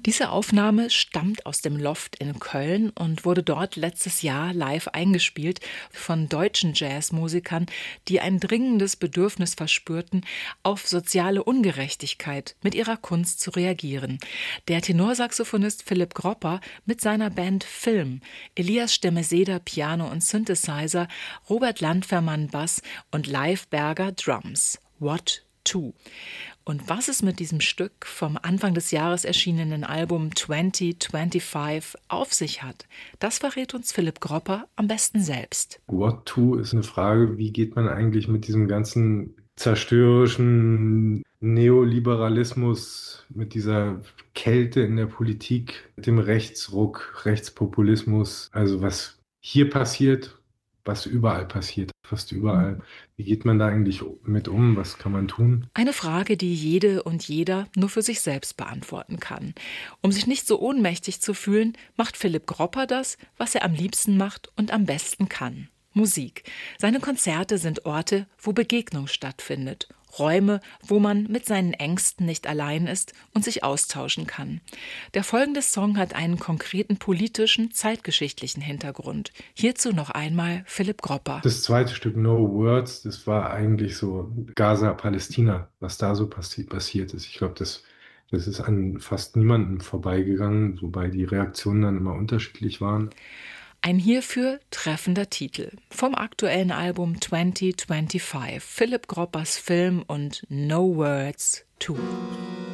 Diese Aufnahme stammt aus dem Loft in Köln und wurde dort letztes Jahr live eingespielt von deutschen Jazzmusikern, die ein dringendes Bedürfnis verspürten, auf soziale Ungerechtigkeit mit ihrer Kunst zu reagieren. Der Tenorsaxophonist Philipp Gropper mit seiner Band Film, Elias Stemeseder Piano und Synthesizer, Robert Landfermann Bass und Leif Berger Drums. What to? Und was es mit diesem Stück vom Anfang des Jahres erschienenen Album 2025 auf sich hat, das verrät uns Philipp Gropper am besten selbst. What to ist eine Frage, wie geht man eigentlich mit diesem ganzen zerstörerischen Neoliberalismus, mit dieser Kälte in der Politik, mit dem Rechtsruck, Rechtspopulismus, also was hier passiert, was überall passiert, fast überall. Wie geht man da eigentlich mit um? Was kann man tun? Eine Frage, die jede und jeder nur für sich selbst beantworten kann. Um sich nicht so ohnmächtig zu fühlen, macht Philipp Gropper das, was er am liebsten macht und am besten kann. Musik. Seine Konzerte sind Orte, wo Begegnung stattfindet. Räume, wo man mit seinen Ängsten nicht allein ist und sich austauschen kann. Der folgende Song hat einen konkreten politischen, zeitgeschichtlichen Hintergrund. Hierzu noch einmal Philipp Gropper. Das zweite Stück No Words, das war eigentlich so Gaza, Palästina, was da so passiert ist. Ich glaube, das ist an fast niemandem vorbeigegangen, wobei die Reaktionen dann immer unterschiedlich waren. Ein hierfür treffender Titel vom aktuellen Album 2025, Philipp Groppers Film und No Words to.